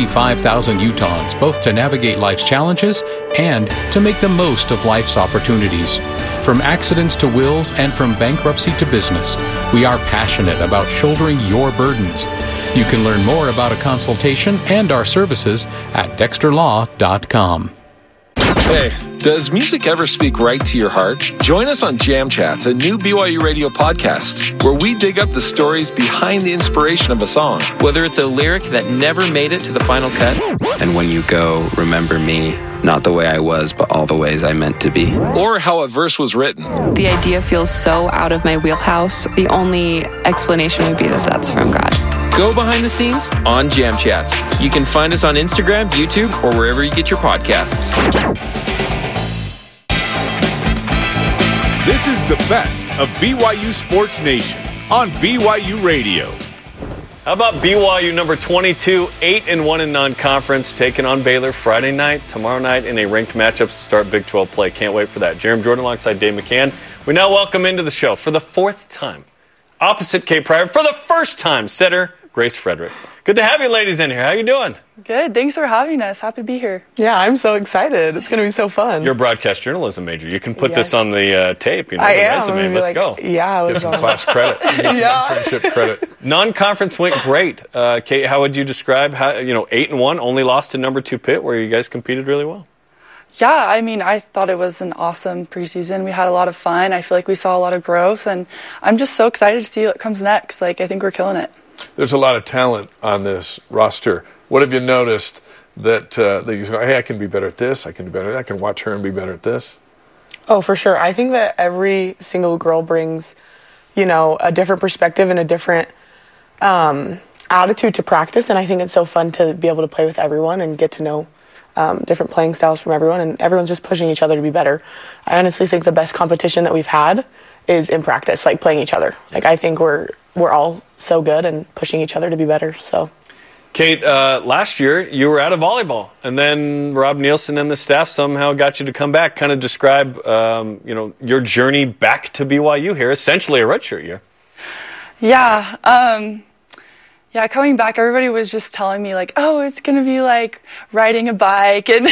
25,000 Utahns, both to navigate life's challenges and to make the most of life's opportunities. From accidents to wills and from bankruptcy to business, we are passionate about shouldering your burdens. You can learn more about a consultation and our services at dexterlaw.com. Hey, does music ever speak right to your heart? Join us on Jam Chats, a new BYU radio podcast, where we dig up the stories behind the inspiration of a song. Whether it's a lyric that never made it to the final cut. And when you go, remember me, not the way I was, but all the ways I meant to be. Or how a verse was written. The idea feels so out of my wheelhouse. The only explanation would be that that's from God. Go behind the scenes on Jam Chats. You can find us on Instagram, YouTube, or wherever you get your podcasts. This is the best of BYU Sports Nation on BYU Radio. How about BYU number 22, 8-1 in non-conference, taking on Baylor Friday night, tomorrow night in a ranked matchup to start Big 12 play. Can't wait for that. Jeremy Jordan alongside Dave McCann. We now welcome into the show for the fourth time, opposite Kate Pryor, for the first time, setter Grace Frederick. Good to have you ladies in here. How you doing? Good. Thanks for having us. Happy to be here. Yeah, I'm so excited. It's going to be so fun. You're a broadcast journalism major. You can put this on the tape. You know, I the am. resume. Let's go. Yeah, I was Get some class credit. Get some internship credit. Non-conference went great. Kate, how would you describe how 8-1, only lost to number 2 Pitt, where you guys competed really well? Yeah, I mean, I thought it was an awesome preseason. We had a lot of fun. I feel like we saw a lot of growth, and I'm just so excited to see what comes next. I think we're killing it. There's a lot of talent on this roster. What have you noticed that you say, hey, I can be better at this, I can do better, I can watch her and be better at this? Oh, for sure. I think that every single girl brings, a different perspective and a different attitude to practice, and I think it's so fun to be able to play with everyone and get to know different playing styles from everyone, and everyone's just pushing each other to be better. I honestly think the best competition that we've had is in practice, playing each other. I think we're all so good and pushing each other to be better. So, Kate, last year you were out of volleyball, and then Rob Nielsen and the staff somehow got you to come back. Kind of describe, your journey back to BYU here, essentially a redshirt year. Yeah, coming back, everybody was just telling me oh, it's going to be like riding a bike, and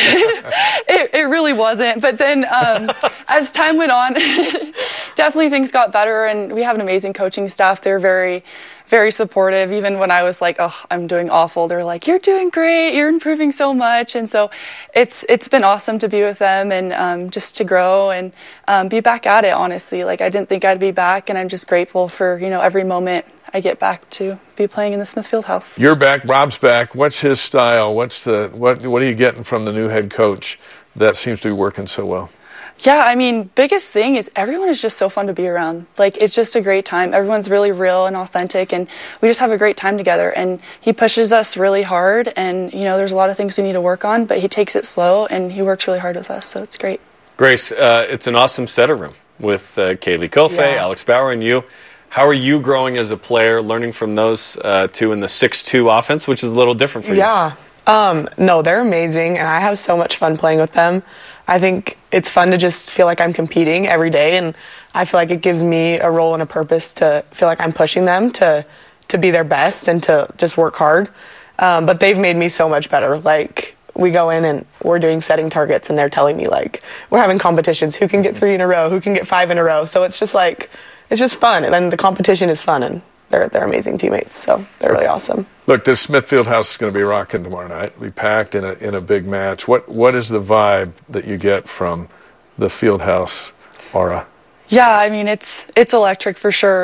it really wasn't. But then as time went on, definitely things got better, and we have an amazing coaching staff. They're very, very supportive. Even when I was I'm doing awful, they're like, you're doing great, you're improving so much. And so it's been awesome to be with them and just to grow and be back at it, honestly. I didn't think I'd be back, and I'm just grateful for, every moment I get back to be playing in the Smith Fieldhouse. You're back, Rob's back. What's his style? What are you getting from the new head coach that seems to be working so well? Yeah, I mean, biggest thing is everyone is just so fun to be around. It's just a great time. Everyone's really real and authentic, and we just have a great time together. And he pushes us really hard, and, there's a lot of things we need to work on, but he takes it slow, and he works really hard with us, so it's great. Grace, it's an awesome setter room with Kaylee Kofe, Alex Bauer, and you. How are you growing as a player, learning from those two in the 6-2 offense, which is a little different for you? Yeah. No, they're amazing, and I have so much fun playing with them. I think it's fun to just feel like I'm competing every day, and I feel like it gives me a role and a purpose to feel like I'm pushing them to be their best and to just work hard. But they've made me so much better. We go in and we're doing setting targets, and they're telling me, we're having competitions. Who can get 3 in a row? Who can get 5 in a row? So it's just it's just fun, and then the competition is fun, and they're amazing teammates, so they're really awesome. Look, this Smith Fieldhouse is going to be rocking tomorrow night. It'll be packed in a big match. What is the vibe that you get from the Fieldhouse aura? Yeah, I mean, it's electric for sure.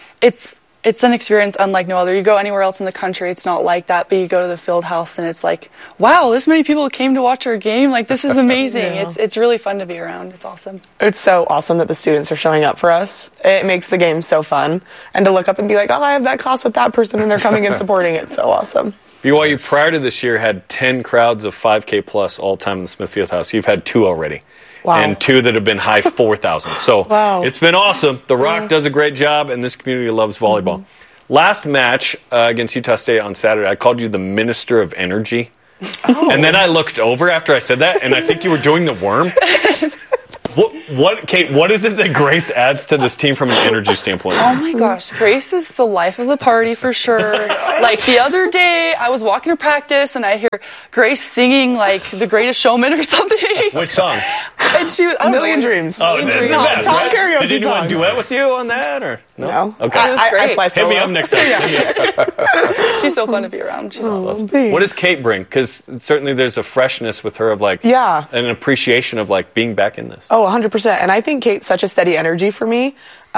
It's an experience unlike no other. You go anywhere else in the country, it's not like that, but you go to the Fieldhouse and it's wow, this many people came to watch our game. This is amazing. Yeah. It's really fun to be around. It's awesome. It's so awesome that the students are showing up for us. It makes the game so fun. And to look up and be oh, I have that class with that person, and they're coming and supporting it. So awesome. BYU prior to this year had 10 crowds of 5K plus all time in the Smith Fieldhouse. You've had 2 already. Wow. And 2 that have been high 4,000. So It's been awesome. The Rock does a great job, and this community loves volleyball. Mm-hmm. Last match against Utah State on Saturday, I called you the Minister of Energy. Oh. And then I looked over after I said that, and I think you were doing the worm. Kate, what is it that Grace adds to this team from an energy standpoint? Oh my gosh, Grace is the life of the party for sure. Like the other day, I was walking to practice and I hear Grace singing like The Greatest Showman or something. Which song? And she was, Million Dreams. Oh, Million Dreams. Tom karaoke Did anyone song. duet with you on that or No. Okay. I fly Hit solo. me up next time. She's so fun to be around. She's awesome. What does Kate bring? Because certainly there's a freshness with her of like an appreciation of like being back in this. Oh, 100%. And I think Kate's such a steady energy for me.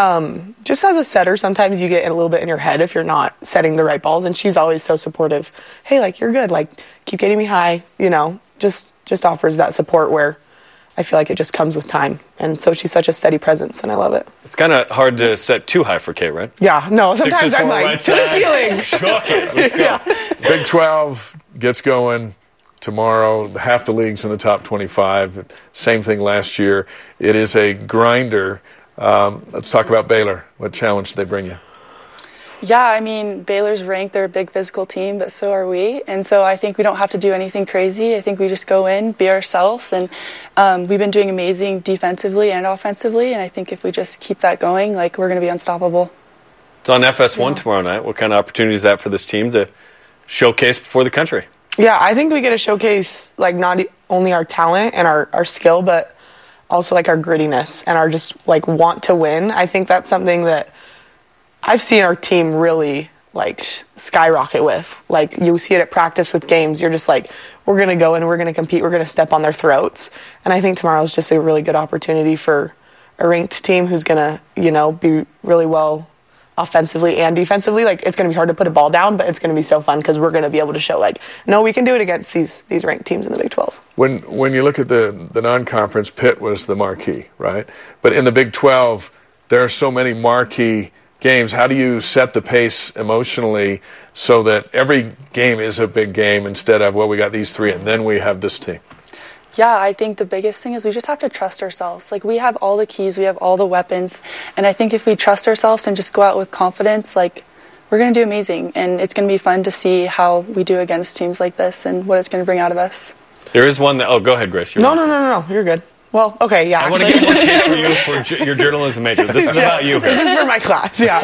Just as a setter, sometimes you get a little bit in your head if you're not setting the right balls. And she's always so supportive. Hey, like, you're good. Like, keep getting me high. You know, just offers that support where I feel like it just comes with time. And so she's such a steady presence, and I love it. It's kind of hard to set too high for Kate, right? Yeah, no, sometimes I'm like, to the ceiling. Shook it. Let's go. Yeah. Big 12 gets going tomorrow. Half the league's in the top 25. Same thing last year. It is a grinder. Let's talk about Baylor. What challenge did they bring you? Yeah, I mean, Baylor's ranked. They're a big physical team, but so are we. And so I think we don't have to do anything crazy. I think we just go in, be ourselves. And we've been doing amazing defensively and offensively. And I think if we just keep that going, like, we're going to be unstoppable. It's on FS1 tomorrow night. What kind of opportunity is that for this team to showcase before the country? Yeah, I think we get to showcase, like, not only our talent and our skill, but also, like, our grittiness and our just, like, want to win. I think that's something that I've seen our team really, like, skyrocket with. Like, you see it at practice with games. You're just like, we're going to go and we're going to compete. We're going to step on their throats. And I think tomorrow's just a really good opportunity for a ranked team who's going to, you know, be really well offensively and defensively. Like, it's going to be hard to put a ball down, but it's going to be so fun because we're going to be able to show, like, no, we can do it against these ranked teams in the Big 12. When you look at the non-conference, Pitt was the marquee, right? But in the Big 12, there are so many marquee games. How do you set the pace emotionally so that every game is a big game instead of, well, we got these three and then we have this team? Yeah, I think the biggest thing is we just have to trust ourselves. Like, we have all the keys, we have all the weapons, and I think if we trust ourselves and just go out with confidence, like, we're going to do amazing, and it's going to be fun to see how we do against teams like this and what it's going to bring out of us. There is one that, go ahead, Grace. No, you're good. Well, okay, yeah. I want to get more Kate for you for your journalism major. This is about you. This is for my class, yeah.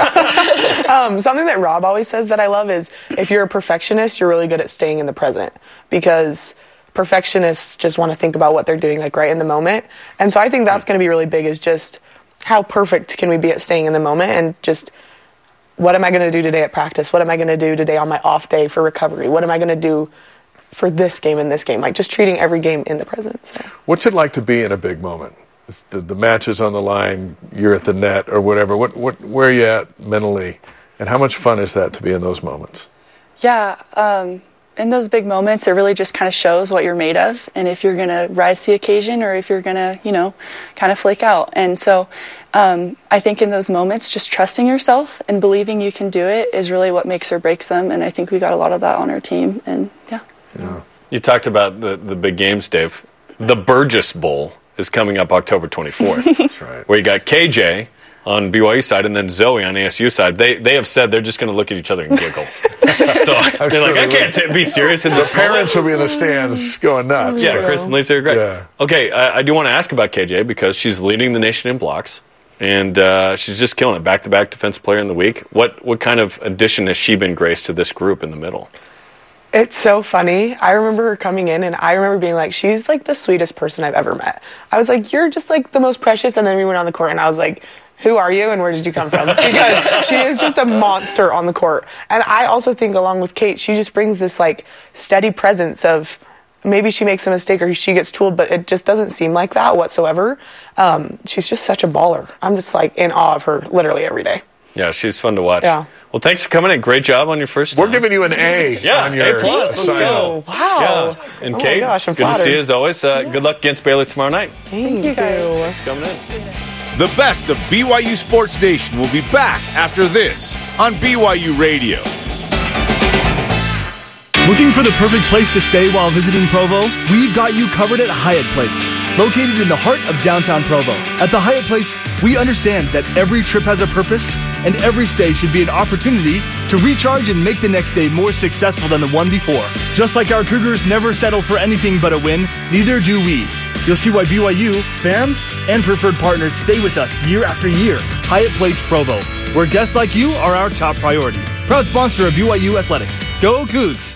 Something that Rob always says that I love is if you're a perfectionist, you're really good at staying in the present, because perfectionists just want to think about what they're doing, like, right in the moment. And so I think that's going to be really big, is just how perfect can we be at staying in the moment, and just what am I going to do today at practice? What am I going to do today on my off day for recovery? What am I going to do for this game and this game? Like, just treating every game in the present. So. What's it like to be in a big moment? The match is on the line, you're at the net or whatever. Where are you at mentally, and how much fun is that to be in those moments? Yeah, in those big moments, it really just kind of shows what you're made of, and if you're going to rise to the occasion or if you're going to, you know, kind of flake out. And so I think in those moments, just trusting yourself and believing you can do it is really what makes or breaks them, and I think we got a lot of that on our team, and yeah. You talked about the big games, Dave. The Burgess Bowl is coming up October 24th. That's right. Where you got KJ on BYU side and then Zoe on ASU side. They have said they're just going to look at each other and giggle. So they're like, I can't be serious. And the parents will be in the stands going nuts. Yeah, Chris and Lisa are great. Yeah. Okay, I do want to ask about KJ because she's leading the nation in blocks. And she's just killing it. Back-to-back Defensive Player in the Week. What kind of addition has she been, Grace, to this group in the middle? It's so funny. I remember her coming in, and I remember being like, she's like the sweetest person I've ever met. I was like, you're just like the most precious. And then we went on the court, and I was like, who are you and where did you come from? Because she is just a monster on the court. And I also think, along with Kate, she just brings this like steady presence of, maybe she makes a mistake or she gets tooled, but it just doesn't seem like that whatsoever. She's just such a baller. I'm just like in awe of her literally every day. Yeah, she's fun to watch. Yeah. Well, thanks for coming in. Great job on your first time. We're giving you an A. Yeah, on your A+. Let's go. Wow. Yeah. And oh Kate, my gosh, I'm good flattered. to see you as always. Good luck against Baylor tomorrow night. Thank you guys. Thanks for coming in. The best of BYU Sports Nation will be back after this on BYU Radio. Looking for the perfect place to stay while visiting Provo? We've got you covered at Hyatt Place, located in the heart of downtown Provo. At the Hyatt Place, we understand that every trip has a purpose, and every stay should be an opportunity to recharge and make the next day more successful than the one before. Just like our Cougars never settle for anything but a win, neither do we. You'll see why BYU, fans, and preferred partners stay with us year after year. Hyatt Place Provo, where guests like you are our top priority. Proud sponsor of BYU Athletics. Go Cougs!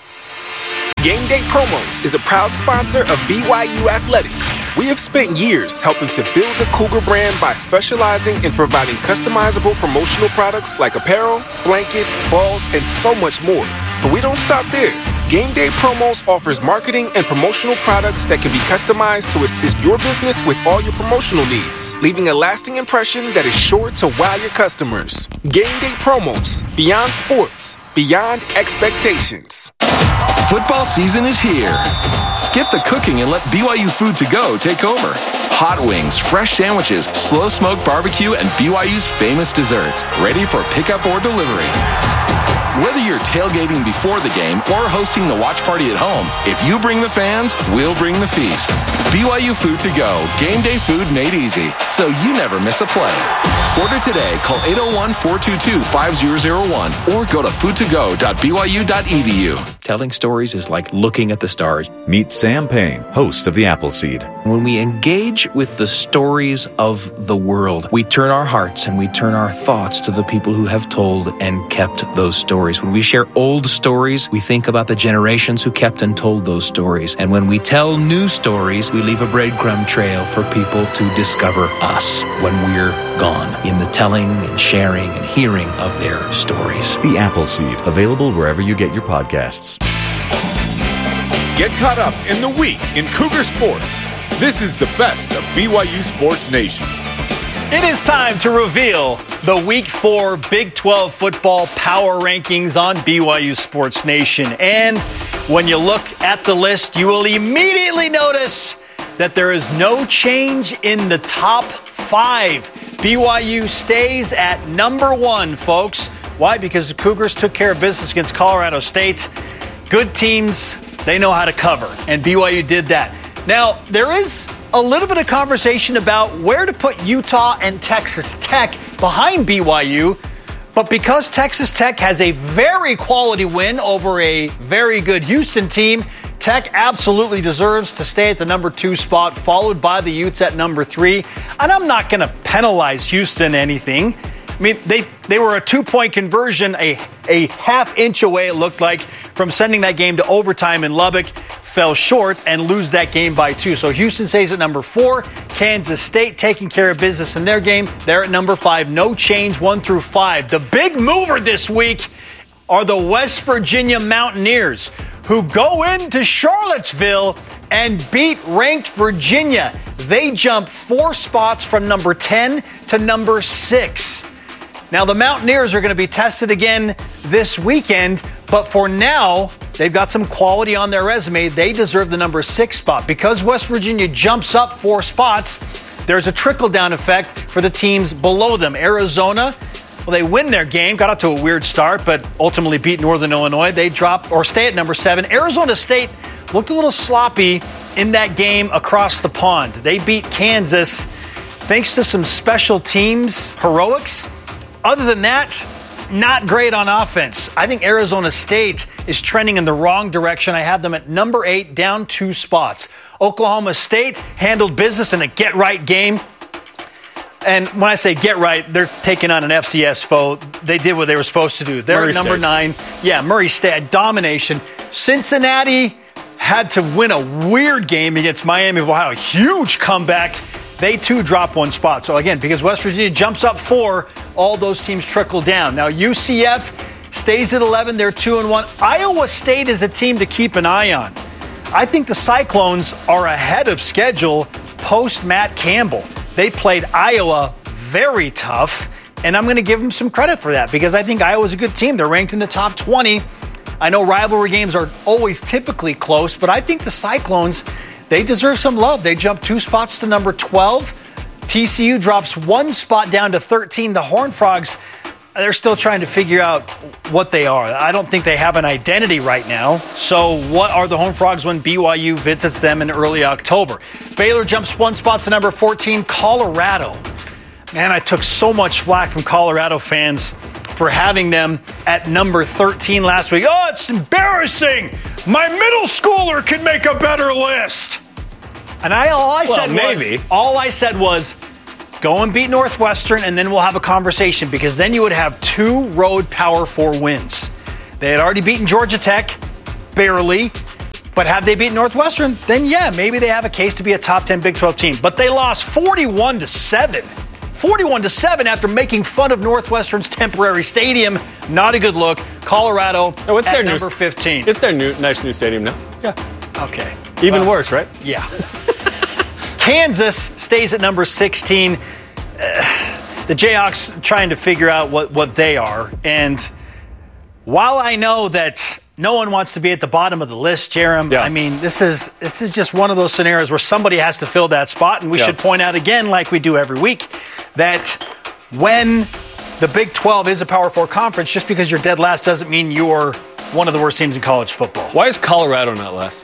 Game Day Promos is a proud sponsor of BYU Athletics. We have spent years helping to build the Cougar brand by specializing in providing customizable promotional products like apparel, blankets, balls, and so much more. But we don't stop there. Game Day Promos offers marketing and promotional products that can be customized to assist your business with all your promotional needs, leaving a lasting impression that is sure to wow your customers. Game Day Promos, beyond sports, beyond expectations. Football season is here. Skip the cooking and let BYU Food to Go take over. Hot wings, fresh sandwiches, slow smoked barbecue, and BYU's famous desserts, ready for pickup or delivery. Whether you're tailgating before the game or hosting the watch party at home, if you bring the fans, we'll bring the feast. BYU Food to Go, game day food made easy, so you never miss a play. Order today. Call 801-422-5001 or go to foodtogo.byu.edu. Telling stories is like looking at the stars. Meet Sam Payne, host of The Appleseed. When we engage with the stories of the world, we turn our hearts and we turn our thoughts to the people who have told and kept those stories. When we share old stories, we think about the generations who kept and told those stories. And when we tell new stories, we leave a breadcrumb trail for people to discover us when we're gone, in the telling and sharing and hearing of their stories. The Appleseed, available wherever you get your podcasts. Get caught up in the week in Cougar sports. This is the best of BYU Sports Nation. It is time to reveal the Week 4 Big 12 football power rankings on BYU Sports Nation. And when you look at the list, you will immediately notice that there is no change in the top 5. BYU stays at number 1, folks. Why? Because the Cougars took care of business against Colorado State. Good teams, they know how to cover, and BYU did that. Now, there is a little bit of conversation about where to put Utah and Texas Tech behind BYU, but because Texas Tech has a very quality win over a very good Houston team, Tech absolutely deserves to stay at the number 2 spot, followed by the Utes at number 3. And I'm not going to penalize Houston anything. I mean, they were a 2-point conversion, a half-inch away, it looked like, from sending that game to overtime in Lubbock. Fell short and lose that game by 2. So Houston stays at number 4. Kansas State taking care of business in their game. They're at number 5. No change, 1 through 5. The big mover this week are the West Virginia Mountaineers, who go into Charlottesville and beat ranked Virginia. They jump 4 spots from number 10 to number 6. Now, the Mountaineers are going to be tested again this weekend, but for now, they've got some quality on their resume. They deserve the number 6 spot. Because West Virginia jumps up 4 spots, there's a trickle-down effect for the teams below them. Arizona, well, they win their game, got out to a weird start, but ultimately beat Northern Illinois. They drop or stay at number 7. Arizona State looked a little sloppy in that game across the pond. They beat Kansas thanks to some special teams heroics. Other than that, not great on offense. I think Arizona State is trending in the wrong direction. I have them at number 8, down 2 spots. Oklahoma State handled business in a get-right game. And when I say get right, they're taking on an FCS foe. They did what they were supposed to do. They're Murray at number State. 9. Yeah, Murray State, domination. Cincinnati had to win a weird game against Miami of Ohio. Huge comeback. They, too, drop 1 spot. So, again, because West Virginia jumps up 4, all those teams trickle down. Now, UCF stays at 11. They're 2-1. Iowa State is a team to keep an eye on. I think the Cyclones are ahead of schedule post Matt Campbell. They played Iowa very tough, and I'm going to give them some credit for that because I think Iowa's a good team. They're ranked in the top 20. I know rivalry games are always typically close, but I think the Cyclones, they deserve some love. They jump 2 spots to number 12. TCU drops 1 spot down to 13. The Horned Frogs, they're still trying to figure out what they are. I don't think they have an identity right now. So what are the Horned Frogs when BYU visits them in early October? Baylor jumps 1 spot to number 14. Colorado. Man, I took so much flack from Colorado fans for having them at number 13 last week. Oh, it's embarrassing. My middle schooler can make a better list. And all I said was, go and beat Northwestern, and then we'll have a conversation, because then you would have 2 road Power 4 wins. They had already beaten Georgia Tech, barely, but had they beaten Northwestern, then yeah, maybe they have a case to be a top 10 Big 12 team. But they lost 41-7. 41-7 after making fun of Northwestern's temporary stadium. Not a good look. Colorado at number 15. It's their nice new stadium now. Yeah. Okay. Even worse, right? Yeah. Kansas stays at number 16. The Jayhawks trying to figure out what they are. And while I know that no one wants to be at the bottom of the list, Jerem, I mean, this is just one of those scenarios where somebody has to fill that spot. And we should point out again, like we do every week, that when the Big 12 is a Power 4 conference, just because you're dead last doesn't mean you're one of the worst teams in college football. Why is Colorado not last?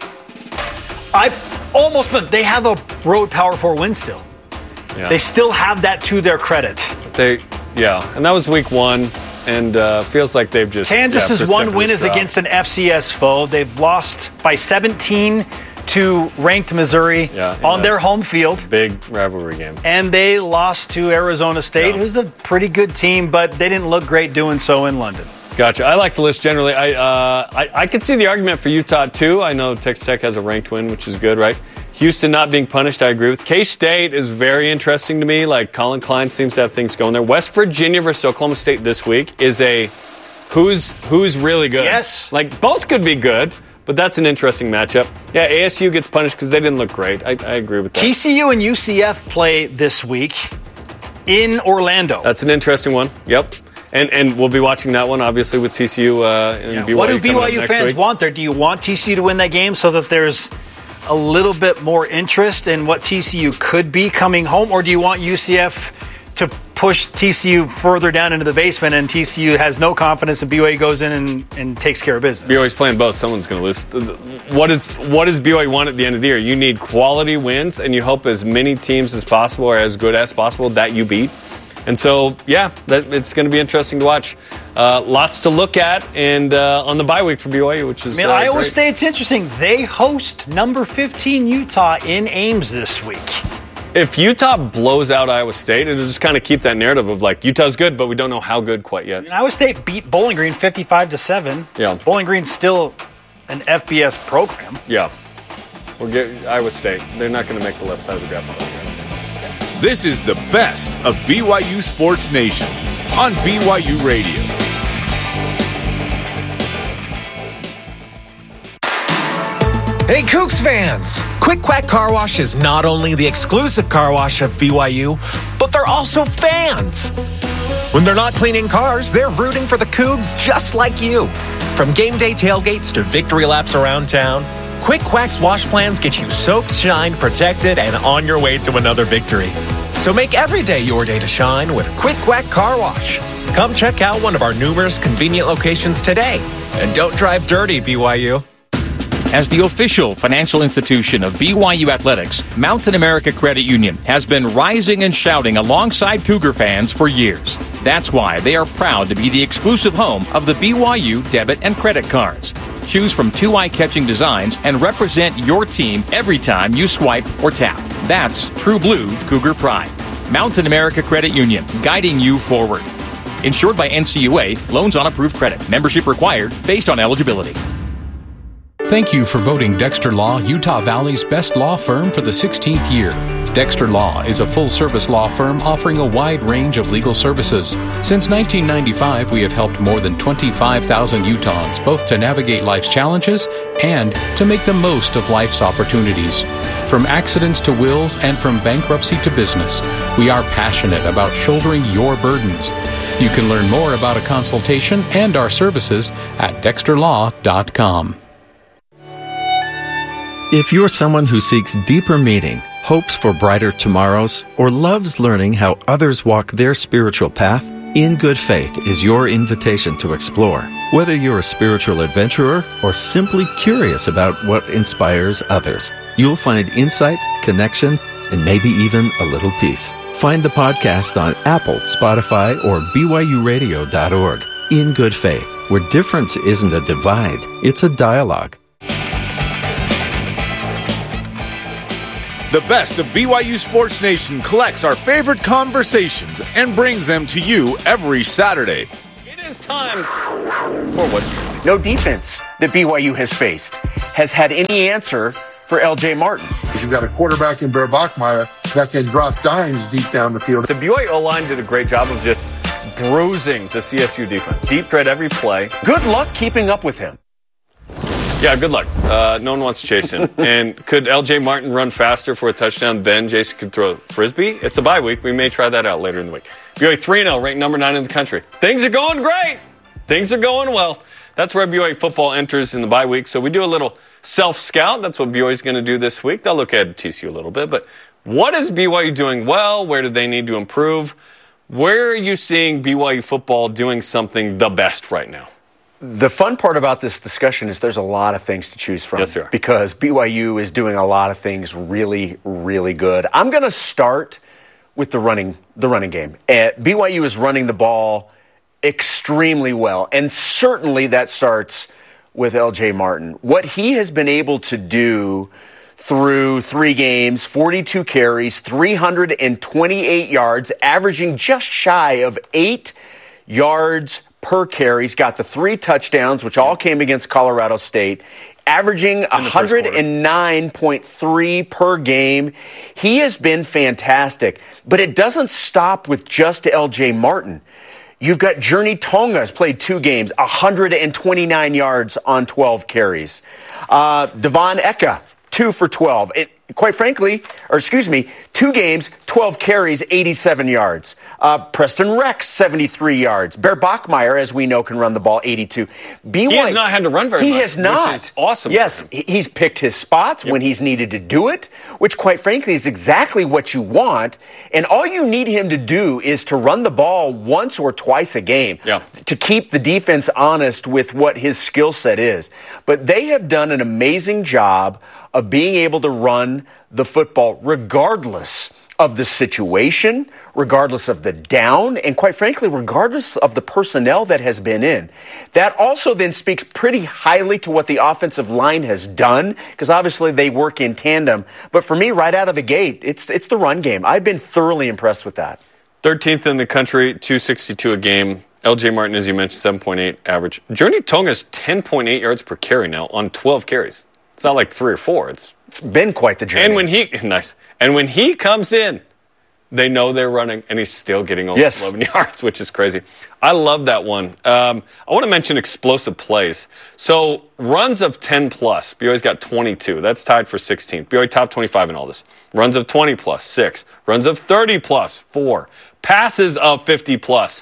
They have a road Power 4 win still. Yeah. They still have that to their credit. And that was week 1, and feels like they've just... Kansas's one win is against an FCS foe. They've lost by 17 to ranked Missouri on their home field. Big rivalry game. And they lost to Arizona State, who's a pretty good team, but they didn't look great doing so in London. Gotcha. I like the list generally. I could see the argument for Utah, too. I know Texas Tech has a ranked win, which is good, right? Houston not being punished, I agree with. K-State is very interesting to me. Like, Colin Klein seems to have things going there. West Virginia versus Oklahoma State this week is a who's really good. Yes. Like, both could be good, but that's an interesting matchup. Yeah, ASU gets punished because they didn't look great. I agree with that. TCU and UCF play this week in Orlando. That's an interesting one. Yep. And we'll be watching that one, obviously, with TCU and BYU. What do BYU fans want there? Do you want TCU to win that game so that there's a little bit more interest in what TCU could be coming home? Or do you want UCF to push TCU further down into the basement and TCU has no confidence and BYU goes in and takes care of business? BYU's playing both. Someone's going to lose. What does BYU want at the end of the year? You need quality wins, and you hope as many teams as possible or as good as possible that you beat. And so, it's going to be interesting to watch. Lots to look at, and on the bye week for BYU, which is Iowa State's interesting. They host number 15 Utah in Ames this week. If Utah blows out Iowa State, it'll just kind of keep that narrative of, like, Utah's good, but we don't know how good quite yet. Iowa State beat Bowling Green 55-7. Yeah. Bowling Green's still an FBS program. Yeah. Iowa State. They're not going to make the left side of the draft. This is the best of BYU Sports Nation on BYU Radio. Hey, Cougs fans! Quick Quack Car Wash is not only the exclusive car wash of BYU, but they're also fans. When they're not cleaning cars, they're rooting for the Cougs just like you. From game day tailgates to victory laps around town, Quick Quack's wash plans get you soaked, shined, protected, and on your way to another victory. So make every day your day to shine with Quick Quack Car Wash. Come check out one of our numerous convenient locations today. And don't drive dirty, BYU. As the official financial institution of BYU Athletics, Mountain America Credit Union has been rising and shouting alongside Cougar fans for years. That's why they are proud to be the exclusive home of the BYU debit and credit cards. Choose from 2 eye-catching designs and represent your team every time you swipe or tap. That's true blue Cougar pride. Mountain America Credit Union, guiding you forward. Insured by NCUA, loans on approved credit. Membership required based on eligibility. Thank you for voting Dexter Law Utah Valley's best law firm for the 16th year. Dexter Law is a full-service law firm offering a wide range of legal services. Since 1995, we have helped more than 25,000 Utahns both to navigate life's challenges and to make the most of life's opportunities. From accidents to wills and from bankruptcy to business, we are passionate about shouldering your burdens. You can learn more about a consultation and our services at dexterlaw.com. If you're someone who seeks deeper meaning, hopes for brighter tomorrows, or loves learning how others walk their spiritual path, In Good Faith is your invitation to explore. Whether you're a spiritual adventurer or simply curious about what inspires others, you'll find insight, connection, and maybe even a little peace. Find the podcast on Apple, Spotify, or BYURadio.org. In Good Faith, where difference isn't a divide, it's a dialogue. The best of BYU Sports Nation collects our favorite conversations and brings them to you every Saturday. It is time for what's no defense that BYU has faced has had any answer for LJ Martin. You've got a quarterback in Bear Bachmeier that can drop dimes deep down the field. The BYU O-line did a great job of just bruising the CSU defense. Deep threat every play. Good luck keeping up with him. Yeah, good luck. No one wants to chase him. And could LJ Martin run faster for a touchdown than Jason could throw a Frisbee? It's a bye week. We may try that out later in the week. BYU 3-0, ranked number 9 in the country. Things are going great. Things are going well. That's where BYU football enters in the bye week. So we do a little self-scout. That's what BYU is going to do this week. They'll look at TCU a little bit. But what is BYU doing well? Where do they need to improve? Where are you seeing BYU football doing something the best right now? The fun part about this discussion is there's a lot of things to choose from. Yes, sir. Because BYU is doing a lot of things really, really good. I'm going to start with the running game. BYU is running the ball extremely well, and certainly that starts with LJ Martin. What he has been able to do through 3 games, 42 carries, 328 yards, averaging just shy of 8 yards per carry. He's got the 3 touchdowns, which all came against Colorado State, averaging 109.3 per game. He has been fantastic. But it doesn't stop with just LJ Martin. You've got Journey Tonga has played 2 games, 129 yards on 12 carries. Devon Eka, 2 for 12. Quite frankly, 2 games, 12 carries, 87 yards. Preston Rex, 73 yards. Bear Bachmeier, as we know, can run the ball, 82. He has not had to run very much. He has not. Which is awesome. Yes, he's picked his spots when he's needed to do it, which quite frankly is exactly what you want. And all you need him to do is to run the ball once or twice a game to keep the defense honest with what his skill set is. But they have done an amazing job of being able to run the football regardless of the situation, regardless of the down, and quite frankly, regardless of the personnel that has been in. That also then speaks pretty highly to what the offensive line has done, because obviously they work in tandem. But for me, right out of the gate, it's the run game. I've been thoroughly impressed with that. 13th in the country, 262 a game. LJ Martin, as you mentioned, 7.8 average. Journey Tonga's 10.8 yards per carry now on 12 carries. It's not like 3 or 4. It's been quite the journey. And when he comes in, they know they're running, and he's still getting almost 11 yards, which is crazy. I love that one. I want to mention explosive plays. So runs of 10 plus, BYU's got 22. That's tied for 16th. BYU top 25 in all this. Runs of 20 plus, 6. Runs of 30 plus, 4. Passes of 50 plus,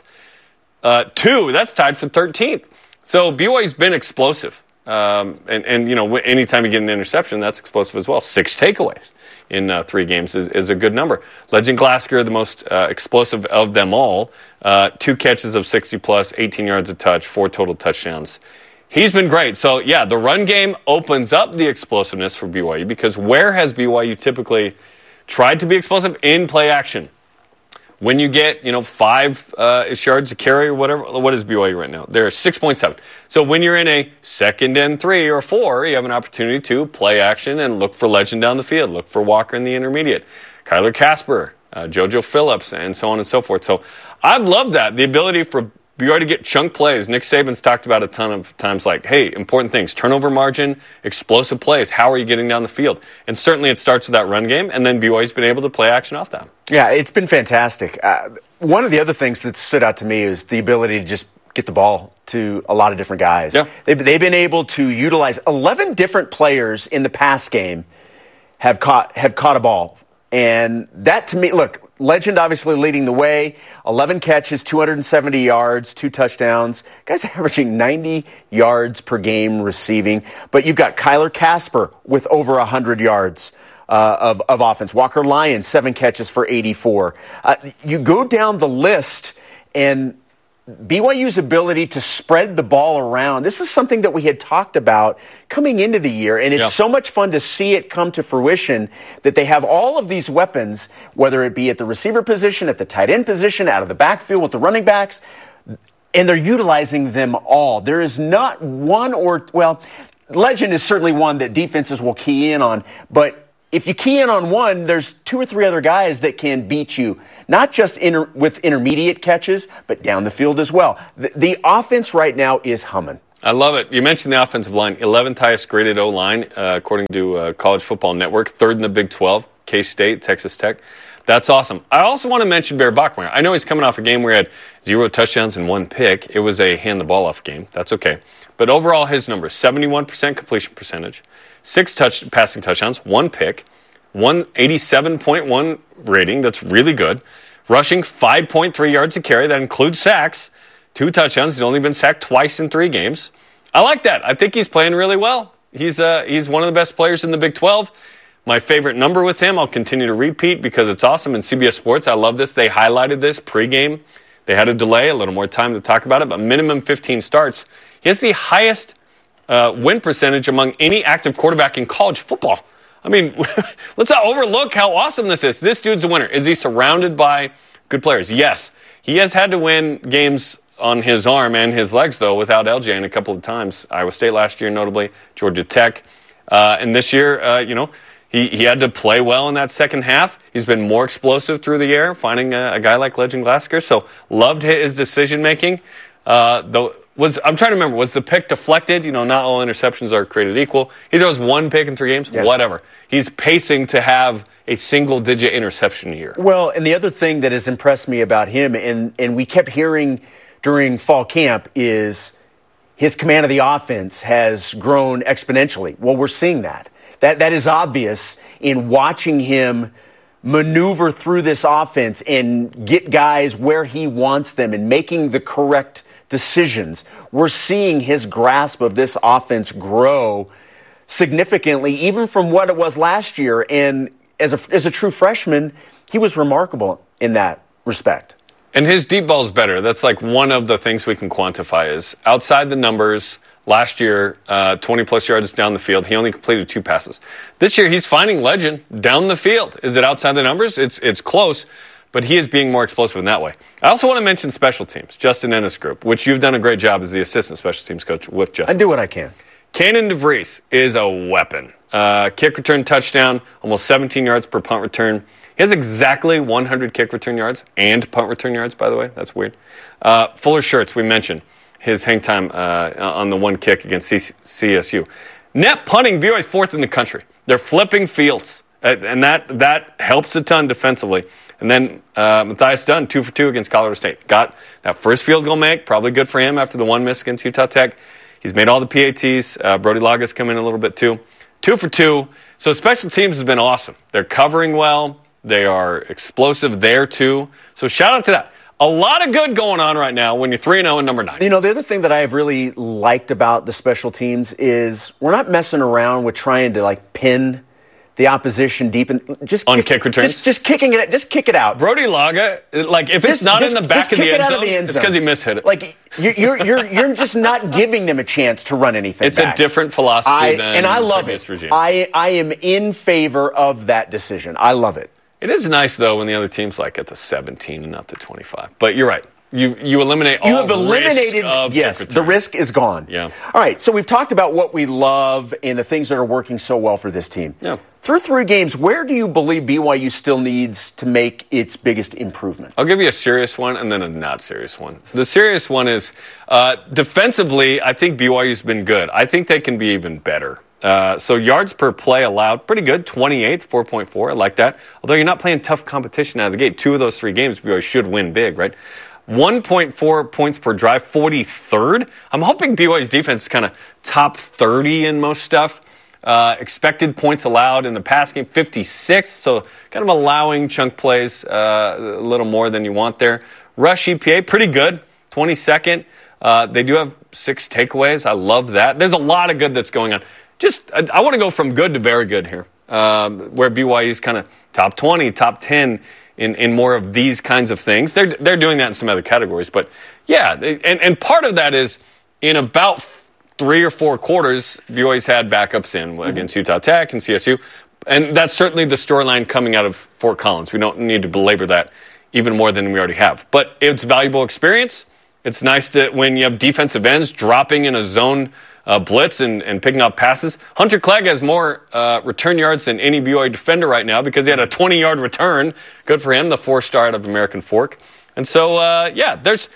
2. That's tied for 13th. So BYU's been explosive. And you know, anytime you get an interception, that's explosive as well. 6 takeaways in 3 games is a good number. Legend Glasgow, the most explosive of them all. 2 catches of 60 plus, 18 yards a touch, 4 total touchdowns. He's been great. So yeah, the run game opens up the explosiveness for BYU, because where has BYU typically tried to be explosive? In play action. When you get, 5-ish yards to carry or whatever, what is BYU right now? They're 6.7. So when you're in a 2nd and 3 or 4, you have an opportunity to play action and look for Legend down the field, look for Walker in the intermediate, Kyler Casper, JoJo Phillips, and so on and so forth. So I've loved that, the ability for BYU to get chunk plays. Nick Saban's talked about a ton of times, like, hey, important things, turnover margin, explosive plays. How are you getting down the field? And certainly it starts with that run game, and then BYU's been able to play action off that. Yeah, it's been fantastic. One of the other things that stood out to me is the ability to just get the ball to a lot of different guys. Yeah. They've been able to utilize 11 different players in the pass game have caught a ball. And that, to me, look, Legend obviously leading the way, 11 catches, 270 yards, 2 touchdowns. Guys averaging 90 yards per game receiving. But you've got Kyler Casper with over 100 yards of offense. Walker Lyons, 7 catches for 84. You go down the list, and BYU's ability to spread the ball around, this is something that we had talked about coming into the year, and it's so much fun to see it come to fruition, that they have all of these weapons, whether it be at the receiver position, at the tight end position, out of the backfield with the running backs, and they're utilizing them all. There is not one Legend is certainly one that defenses will key in on, but if you key in on one, there's 2 or 3 other guys that can beat you, not just with intermediate catches, but down the field as well. The offense right now is humming. I love it. You mentioned the offensive line, 11th highest graded O-line, according to College Football Network, 3rd in the Big 12, K-State, Texas Tech. That's awesome. I also want to mention Bear Bachmeier. I know he's coming off a game where he had 0 touchdowns and 1 pick. It was a hand-the-ball-off game. That's okay. But overall, his numbers, 71% completion percentage, 6 passing touchdowns, 1 pick, 187.1 rating. That's really good. Rushing 5.3 yards a carry. That includes sacks. 2 touchdowns. He's only been sacked twice in 3 games. I like that. I think he's playing really well. He's one of the best players in the Big 12. My favorite number with him, I'll continue to repeat because it's awesome. In CBS Sports, I love this. They highlighted this pregame. They had a delay, a little more time to talk about it, but minimum 15 starts. He has the highest win percentage among any active quarterback in college football. I mean, let's not overlook how awesome this is. This dude's a winner. Is he surrounded by good players? Yes. He has had to win games on his arm and his legs, though, without LJ a couple of times. Iowa State last year, notably, Georgia Tech. And this year, he had to play well in that second half. He's been more explosive through the air, finding a guy like Legend Glasgow. So loved his decision-making. I'm trying to remember, was the pick deflected? Not all interceptions are created equal. He throws 1 pick in 3 games, whatever. He's pacing to have a single-digit interception year. Well, and the other thing that has impressed me about him, and we kept hearing during fall camp, is his command of the offense has grown exponentially. Well, we're seeing that. That is obvious in watching him maneuver through this offense and get guys where he wants them and making the correct decisions. We're seeing his grasp of this offense grow significantly, even from what it was last year. And as a true freshman, he was remarkable in that respect. And his deep ball is better. That's like one of the things we can quantify is outside the numbers. Last year, 20-plus yards down the field. He only completed 2 passes. This year, he's finding Legend down the field. Is it outside the numbers? It's close, but he is being more explosive in that way. I also want to mention special teams, Justin Ennis Group, which you've done a great job as the assistant special teams coach with Justin. I do what I can. Cannon DeVries is a weapon. Kick return touchdown, almost 17 yards per punt return. He has exactly 100 kick return yards and punt return yards, by the way. That's weird. Fuller Shirts, we mentioned. His hang time on the 1 kick against CSU. Net punting, BYU is 4th in the country. They're flipping fields, and that helps a ton defensively. And then Matthias Dunn, 2 for 2 against Colorado State. Got that first field goal make, probably good for him after the 1 miss against Utah Tech. He's made all the PATs. Brody Laga's come in a little bit too. 2 for 2. So special teams has been awesome. They're covering well. They are explosive there too. So shout out to that. A lot of good going on right now when you're 3-0 and number 9. The other thing that I have really liked about the special teams is we're not messing around with trying to pin the opposition deep in on kick returns. Just kicking it. Just kick it out. Brody Laga, if it's not in the back of the end zone, it's because he mishit it. You're just not giving them a chance to run anything. It's back. A different philosophy than I love it. Regime. I am in favor of that decision. I love it. It is nice, though, when the other team's at the 17 and not the 25. But you're right. You eliminate all risk of yes, the risk is gone. Yeah. All right, so we've talked about what we love and the things that are working so well for this team. Yeah. Through 3 games, where do you believe BYU still needs to make its biggest improvement? I'll give you a serious one and then a not serious one. The serious one is defensively, I think BYU's been good. I think they can be even better. So yards per play allowed, pretty good, 28th, 4.4. I like that. Although you're not playing tough competition out of the gate. 2 of those 3 games, BYU should win big, right? 1.4 points per drive, 43rd. I'm hoping BYU's defense is kind of top 30 in most stuff. Expected points allowed in the pass game, 56th. So kind of allowing chunk plays a little more than you want there. Rush EPA, pretty good, 22nd. They do have 6 takeaways. I love that. There's a lot of good that's going on. I want to go from good to very good here, where BYU's kind of top 20, top 10 in more of these kinds of things. They're doing that in some other categories. But, yeah, and part of that is in about 3 or 4 quarters, BYU's had backups in against Utah Tech and CSU. And that's certainly the storyline coming out of Fort Collins. We don't need to belabor that even more than we already have. But it's valuable experience. It's nice when you have defensive ends dropping in a zone blitz and picking off passes. Hunter Clegg has more return yards than any BYU defender right now because he had a 20-yard return. Good for him, the 4-star out of American Fork. And so, there's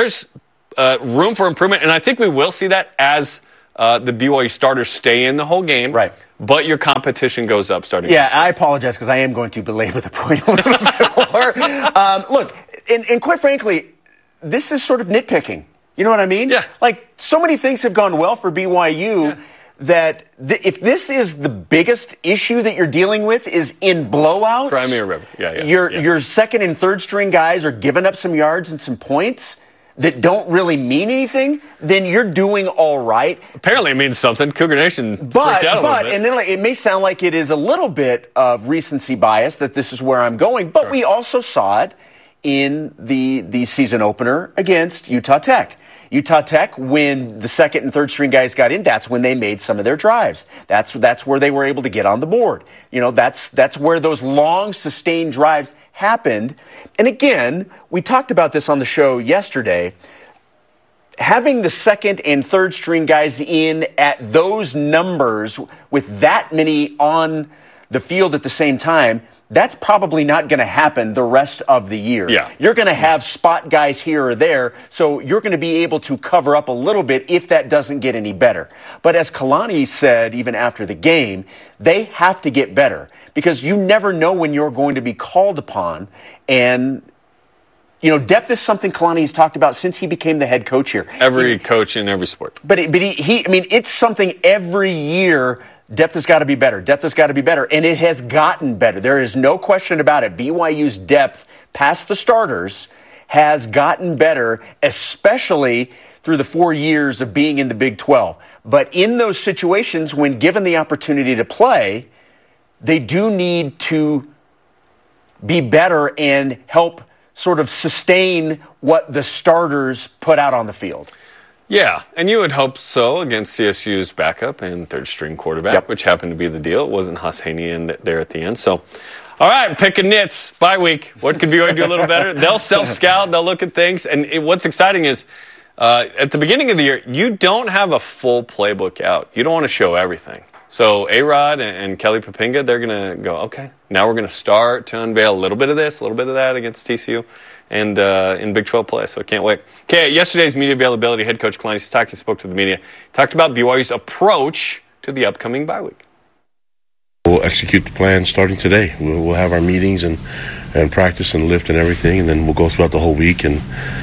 room for improvement, and I think we will see that as the BYU starters stay in the whole game. Right. But your competition goes up starting. Yeah, I apologize because I am going to belabor the point a little bit more. Look, and quite frankly, this is sort of nitpicking. You know what I mean? Yeah. Like, so many things have gone well for BYU that if this is the biggest issue that you're dealing with is in blowouts. Crimea River. Your second and third string guys are giving up some yards and some points that don't really mean anything, then you're doing all right. Apparently it means something. Cougar Nation freaked out a little bit. And then it may sound like it is a little bit of recency bias that this is where I'm going, but we also saw it in the season opener against Utah Tech. Utah Tech, when the second and third string guys got in, that's when they made some of their drives. That's where they were able to get on the board. You know, that's where those long, sustained drives happened. And again, we talked about this on the show yesterday. Having the second and third string guys in at those numbers with that many on the field at the same time, that's probably not going to happen the rest of the year. Yeah. You're going to have spot guys here or there, so you're going to be able to cover up a little bit if that doesn't get any better. But as Kalani said, even after the game, they have to get better because you never know when you're going to be called upon. And, you know, depth is something Kalani's talked about since he became the head coach here. Every coach in every sport. But it's something every year. Depth has got to be better. Depth has got to be better. And it has gotten better. There is no question about it. BYU's depth past the starters has gotten better, especially through the 4 years of being in the Big 12. But in those situations, when given the opportunity to play, they do need to be better and help sort of sustain what the starters put out on the field. Yeah, and you would hope so against CSU's backup and third-string quarterback, which happened to be the deal. It wasn't Hosseinian there at the end. So, all right, picking nits, bye week. What could BYU do a little better? They'll self-scout. They'll look at things. And what's exciting is at the beginning of the year, you don't have a full playbook out. You don't want to show everything. So A-Rod and Kelly Poppinga, they're going to go, okay, now we're going to start to unveil a little bit of this, a little bit of that against TCU. And in Big 12 play, so I can't wait. Okay, yesterday's media availability, head coach Kalani Sitake spoke to the media. He talked about BYU's approach to the upcoming bye week. We'll execute the plan starting today. We'll have our meetings and practice and lift and everything, and then we'll go throughout the whole week. And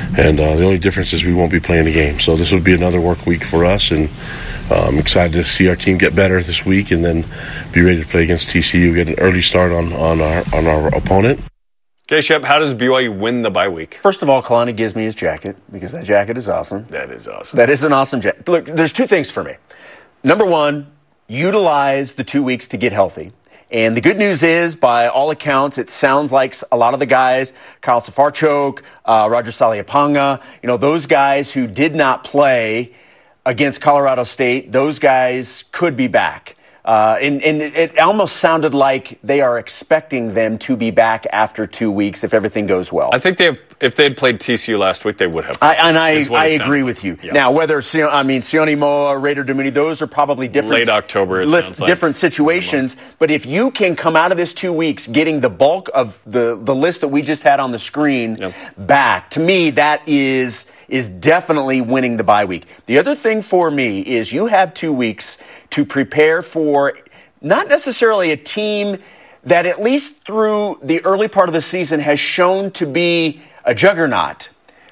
the only difference is we won't be playing a game. So this will be another work week for us, and I'm excited to see our team get better this week and then be ready to play against TCU, get an early start on our opponent. Okay, Shep, how does BYU win the bye week? First of all, Kalani gives me his jacket because that jacket is awesome. That is awesome. That is an awesome jacket. Look, there's two things for me. Number one, utilize the 2 weeks to get healthy. And the good news is, by all accounts, it sounds like a lot of the guys, Kyle Safarchuk, Roger Saliapanga, you know, those guys who did not play against Colorado State, those guys could be back. And it almost sounded like they are expecting them to be back after 2 weeks if everything goes well. I think if they had played TCU last week, they would have. I agree with you. Yeah. Now, whether Sione Moa, Raider Dumuni, those are probably different. Late October, different situations. But if you can come out of this 2 weeks getting the bulk of the list that we just had on the screen back, to me, that is definitely winning the bye week. The other thing for me is you have 2 weeks to prepare for not necessarily a team that at least through the early part of the season has shown to be a juggernaut.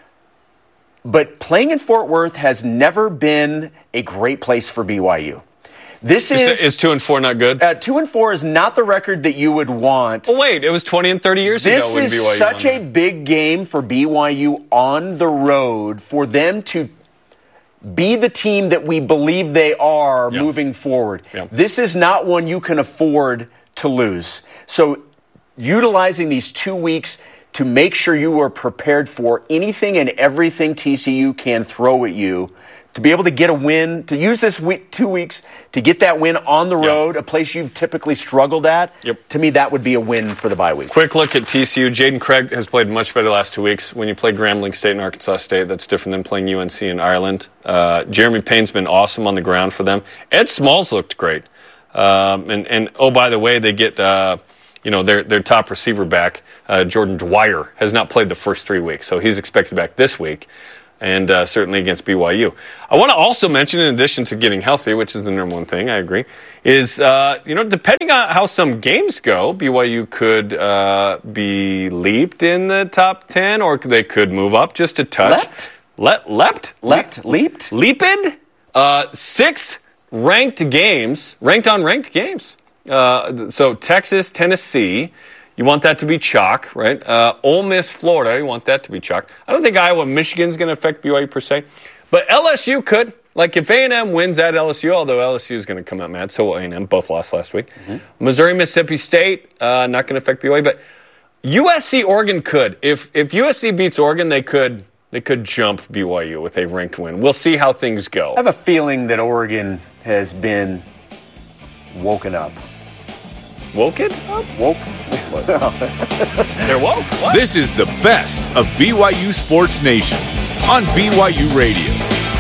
But playing in Fort Worth has never been a great place for BYU. Is 2-4 not good? 2-4 is not the record that you would want. Well, wait, it was 20 and 30 years ago when BYU This is such a big game for BYU on the road for them to be the team that we believe they are moving forward. This is not one you can afford to lose. So utilizing these 2 weeks to make sure you are prepared for anything and everything TCU can throw at you, to be able to get a win, to use this 2 weeks to get that win on the road, a place you've typically struggled at, to me that would be a win for the bye week. Quick look at TCU. Jaden Craig has played much better the last 2 weeks. When you play Grambling State and Arkansas State, that's different than playing UNC in Ireland. Jeremy Payne's been awesome on the ground for them. Ed Smalls looked great. And oh, by the way, they get their top receiver back, Jordan Dwyer, has not played the first 3 weeks, so he's expected back this week. And certainly against BYU. I want to also mention, in addition to getting healthy, which is the number one thing, I agree, is, depending on how some games go, BYU could be leaped in the top 10, or they could move up just a touch. Leaped? 6 ranked on ranked games. So Texas, Tennessee, you want that to be chalk, right? Ole Miss, Florida, you want that to be chalk. I don't think Iowa, Michigan's going to affect BYU per se. But LSU could. Like if A&M wins at LSU, although LSU is going to come out mad, so will A&M. Both lost last week. Mm-hmm. Missouri, Mississippi State, not going to affect BYU. But USC, Oregon could. If USC beats Oregon, they could jump BYU with a ranked win. We'll see how things go. I have a feeling that Oregon has been woken up. Woken up? Woke? They're woke? What? This is the best of BYU Sports Nation on BYU Radio.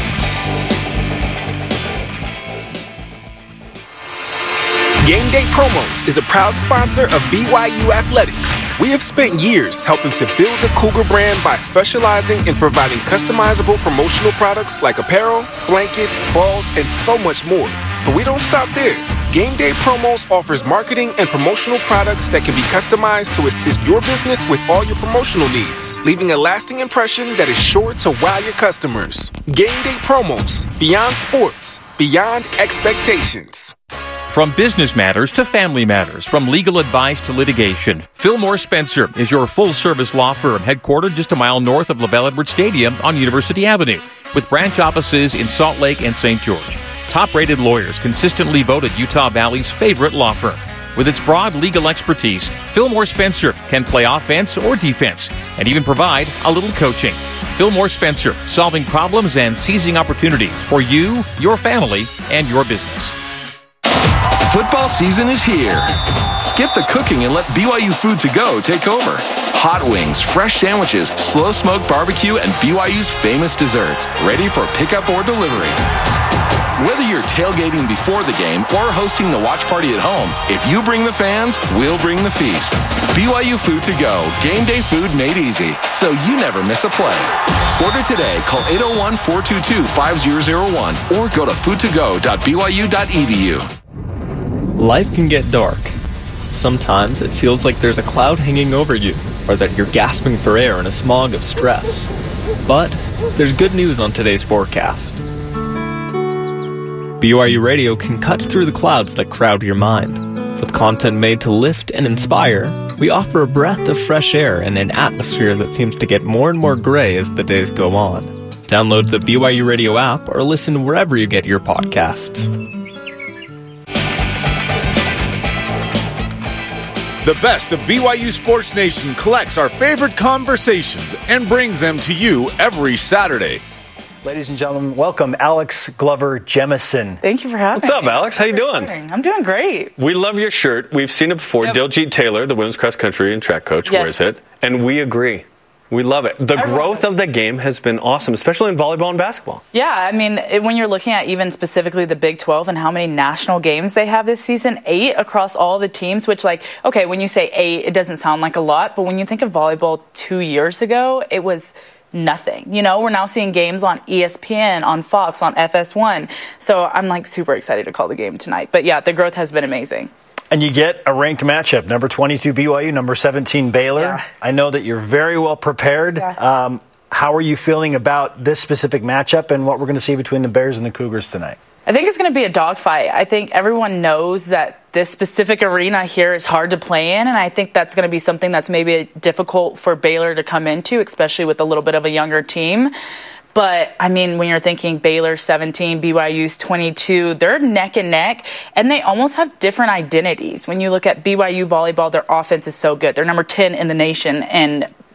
Game Day Promos is a proud sponsor of BYU Athletics. We have spent years helping to build the Cougar brand by specializing in providing customizable promotional products like apparel, blankets, balls, and so much more. But we don't stop there. Game Day Promos offers marketing and promotional products that can be customized to assist your business with all your promotional needs, leaving a lasting impression that is sure to wow your customers. Game Day Promos, beyond sports, beyond expectations. From business matters to family matters, from legal advice to litigation, Fillmore Spencer is your full-service law firm headquartered just a mile north of LaBelle Edwards Stadium on University Avenue, with branch offices in Salt Lake and St. George. Top-rated lawyers consistently voted Utah Valley's favorite law firm. With its broad legal expertise, Fillmore Spencer can play offense or defense and even provide a little coaching. Fillmore Spencer, solving problems and seizing opportunities for you, your family, and your business. Football season is here. Skip the cooking and let BYU Food to Go take over. Hot wings, fresh sandwiches, slow smoked barbecue, and BYU's famous desserts, ready for pickup or delivery. Whether you're tailgating before the game or hosting the watch party at home, if you bring the fans, we'll bring the feast. BYU Food to Go, game day food made easy, so you never miss a play. Order today, call 801-422-5001 or go to foodtogo.byu.edu. Life can get dark. Sometimes it feels like there's a cloud hanging over you, or that you're gasping for air in a smog of stress. But there's good news on today's forecast. BYU Radio can cut through the clouds that crowd your mind. With content made to lift and inspire, we offer a breath of fresh air in an atmosphere that seems to get more and more gray as the days go on. Download the BYU Radio app or listen wherever you get your podcasts. The best of BYU Sports Nation collects our favorite conversations and brings them to you every Saturday. Ladies and gentlemen, welcome Alex Glover Jemison. Thank you for having me. What's up, Alex? How you doing? I'm doing great. We love your shirt. We've seen it before. Yep. Diljit Taylor, the women's cross country and track coach, wears it. And we agree. We love it. The growth of the game has been awesome, especially in volleyball and basketball. Yeah, I mean, when you're looking at even specifically the Big 12 and how many national games they have this season, 8 across all the teams, which, like, okay, when you say 8, it doesn't sound like a lot, but when you think of volleyball 2 years ago, it was nothing. You know, we're now seeing games on ESPN, on Fox, on FS1. So I'm, like, super excited to call the game tonight. But, yeah, the growth has been amazing. And you get a ranked matchup, number 22 BYU, number 17 Baylor. Yeah. I know that you're very well prepared. Yeah. How are you feeling about this specific matchup and what we're going to see between the Bears and the Cougars tonight? I think it's going to be a dogfight. I think everyone knows that this specific arena here is hard to play in, and I think that's going to be something that's maybe difficult for Baylor to come into, especially with a little bit of a younger team. But, I mean, when you're thinking Baylor 17, BYU's 22, they're neck and neck, and they almost have different identities. When you look at BYU volleyball, their offense is so good. They're number 10 in the nation in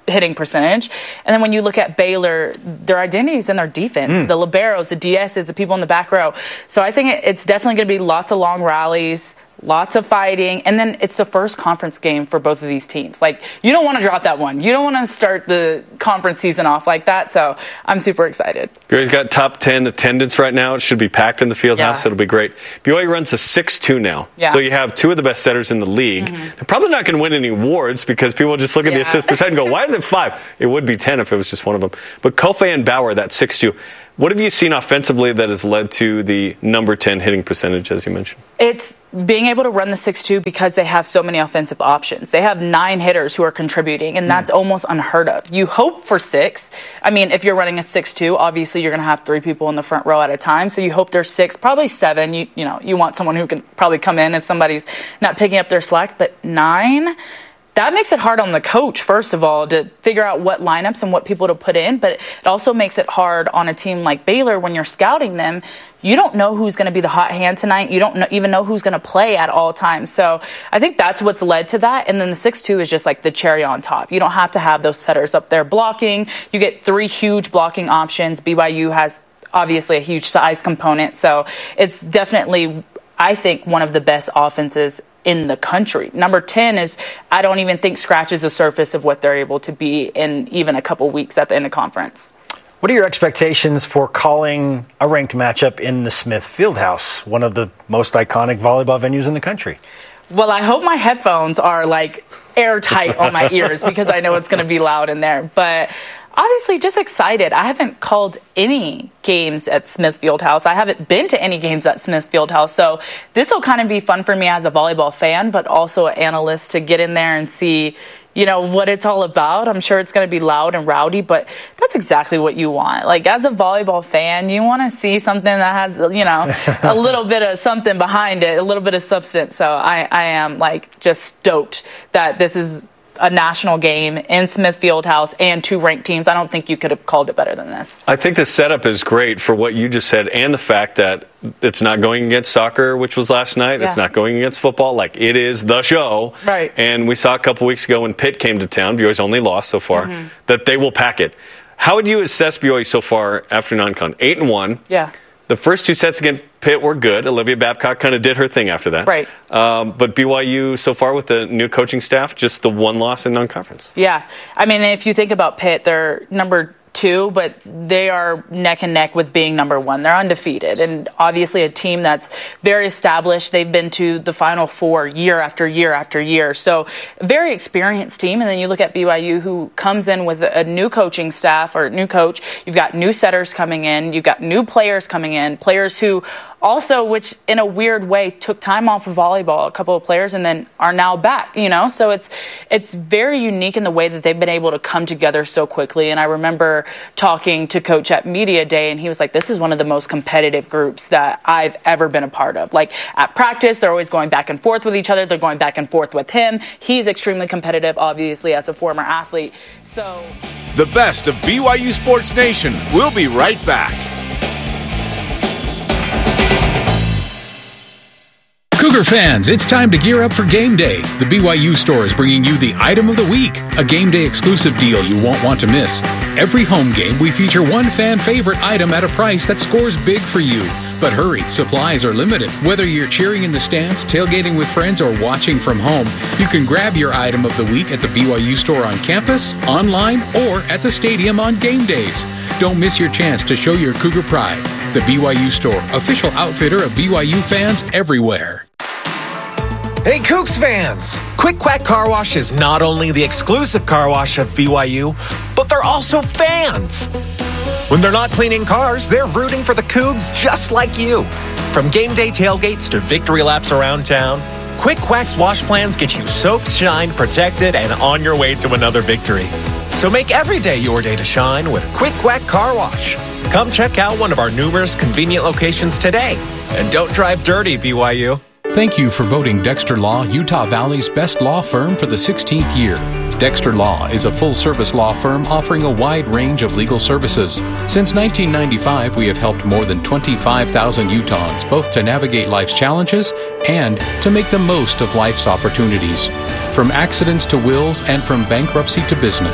hitting percentage. And then when you look at Baylor, their identity is in their defense, the liberos, the DSs, the people in the back row. So I think it's definitely going to be lots of long rallies, lots of fighting, and then it's the first conference game for both of these teams. Like, you don't want to drop that one. You don't want to start the conference season off like that, so I'm super excited. BYU's got top 10 attendance right now. It should be packed in the field house. It'll be great. BYU runs a 6-2 now, so you have two of the best setters in the league. They're probably not going to win any awards because people just look at the assist percent and go, why is it 5? It would be 10 if it was just one of them. But Kofi and Bauer, that 6-2. What have you seen offensively that has led to the number 10 hitting percentage, as you mentioned? It's being able to run the 6-2 because they have so many offensive options. They have 9 hitters who are contributing, and that's almost unheard of. You hope for 6. I mean, if you're running a 6-2, obviously you're going to have 3 people in the front row at a time, so you hope there's 6, probably 7. You want someone who can probably come in if somebody's not picking up their slack, but 9... That makes it hard on the coach, first of all, to figure out what lineups and what people to put in. But it also makes it hard on a team like Baylor when you're scouting them. You don't know who's going to be the hot hand tonight. You don't even know who's going to play at all times. So I think that's what's led to that. And then the 6-2 is just like the cherry on top. You don't have to have those setters up there blocking. You get 3 huge blocking options. BYU has obviously a huge size component. So it's definitely, I think, one of the best offenses in the country. Number 10 is, I don't even think scratches the surface of what they're able to be in even a couple weeks at the end of conference. What are your expectations for calling a ranked matchup in the Smith Fieldhouse, one of the most iconic volleyball venues in the country? Well, I hope my headphones are like airtight on my ears because I know it's going to be loud in there. But obviously just excited. I haven't called any games at Smith Fieldhouse. I haven't been to any games at Smith Fieldhouse. So this will kind of be fun for me as a volleyball fan, but also an analyst to get in there and see, what it's all about. I'm sure it's going to be loud and rowdy, but that's exactly what you want. Like, as a volleyball fan, you want to see something that has, a little bit of something behind it, a little bit of substance. So I am just stoked that this is a national game in Smith Fieldhouse and 2 ranked teams. I don't think you could have called it better than this. I think the setup is great for what you just said and the fact that it's not going against soccer, which was last night. It's not going against football. It is the show. Right. And we saw a couple weeks ago when Pitt came to town, BYU's only lost so far, that they will pack it. How would you assess BYU so far after non-con? 8-1. Yeah. The first 2 sets against Pitt were good. Olivia Babcock kind of did her thing after that. Right. But BYU so far with the new coaching staff, just the 1 loss in non-conference. Yeah. I mean, if you think about Pitt, they're number 2, but they are neck and neck with being number 1. They're undefeated, and obviously a team that's very established. They've been to the Final Four year after year after year. So a very experienced team. And then you look at BYU, who comes in with a new coaching staff or new coach. You've got new setters coming in. You've got new players coming in, players who also, which in a weird way took time off of volleyball, a couple of players, and then are now back, So it's very unique in the way that they've been able to come together so quickly. And I remember talking to Coach at Media Day, and he was like, this is one of the most competitive groups that I've ever been a part of. At practice, they're always going back and forth with each other. They're going back and forth with him. He's extremely competitive, obviously, as a former athlete. So the best of BYU Sports Nation. We'll be right back. Cougar fans, it's time to gear up for game day. The BYU store is bringing you the item of the week, a game day exclusive deal you won't want to miss. Every home game, we feature one fan favorite item at a price that scores big for you. But hurry, supplies are limited. Whether you're cheering in the stands, tailgating with friends, or watching from home, you can grab your item of the week at the BYU store on campus, online, or at the stadium on game days. Don't miss your chance to show your Cougar pride. The BYU store, official outfitter of BYU fans everywhere. Hey, Cougs fans! Quick Quack Car Wash is not only the exclusive car wash of BYU, but they're also fans. When they're not cleaning cars, they're rooting for the Cougs just like you. From game day tailgates to victory laps around town, Quick Quack's wash plans get you soaked, shined, protected, and on your way to another victory. So make every day your day to shine with Quick Quack Car Wash. Come check out one of our numerous convenient locations today. And don't drive dirty, BYU. Thank you for voting Dexter Law Utah Valley's best law firm for the 16th year. Dexter Law is a full-service law firm offering a wide range of legal services. Since 1995, we have helped more than 25,000 Utahns both to navigate life's challenges and to make the most of life's opportunities. From accidents to wills and from bankruptcy to business,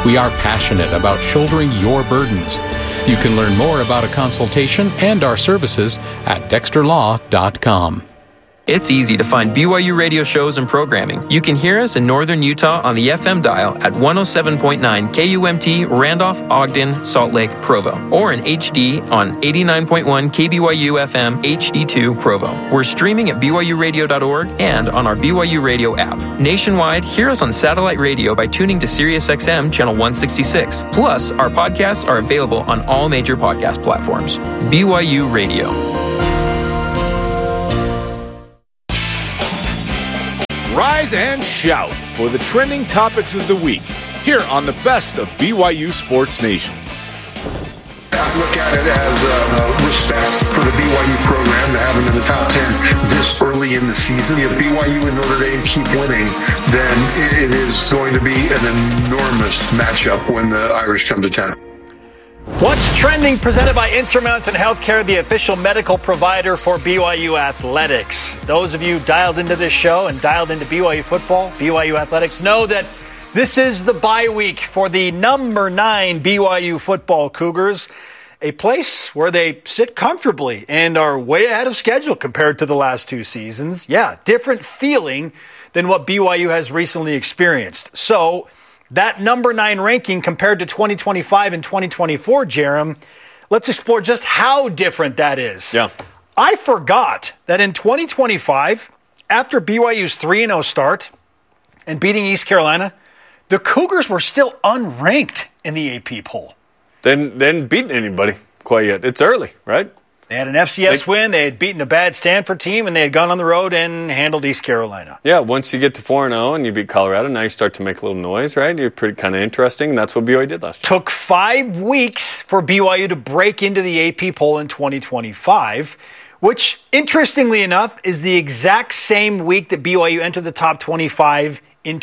We are passionate about shouldering your burdens. You can learn more about a consultation and our services at dexterlaw.com. It's easy to find BYU radio shows and programming. You can hear us in northern Utah on the FM dial at 107.9 KUMT, Randolph, Ogden, Salt Lake, Provo, or in HD on 89.1 KBYU FM HD2 Provo. We're streaming at BYURadio.org and on our BYU Radio app. Nationwide, hear us on satellite radio by tuning to SiriusXM channel 166. Plus, our podcasts are available on all major podcast platforms. BYU Radio. Rise and shout for the trending topics of the week here on the best of BYU Sports Nation. I look at it as respect for the BYU program to have them in the top 10 this early in the season. If BYU and Notre Dame keep winning, then it is going to be an enormous matchup when the Irish come to town. What's trending, presented by Intermountain Healthcare, the official medical provider for BYU Athletics. Those of you dialed into this show and dialed into BYU football, BYU Athletics, know that this is the bye week for the number 9 BYU football Cougars, a place where they sit comfortably and are way ahead of schedule compared to the last 2 seasons. Yeah, different feeling than what BYU has recently experienced. So, that number 9 ranking compared to 2025 and 2024, Jerem, let's explore just how different that is. Yeah. I forgot that in 2025, after BYU's 3-0 start and beating East Carolina, the Cougars were still unranked in the AP poll. They hadn't beaten anybody quite yet. It's early, right? They had an FCS win, they had beaten a bad Stanford team, and they had gone on the road and handled East Carolina. Yeah, once you get to 4-0 and you beat Colorado, now you start to make a little noise, right? You're pretty kind of interesting, and that's what BYU did last year. Took 5 weeks for BYU to break into the AP poll in 2025, which, interestingly enough, is the exact same week that BYU entered the top 25 in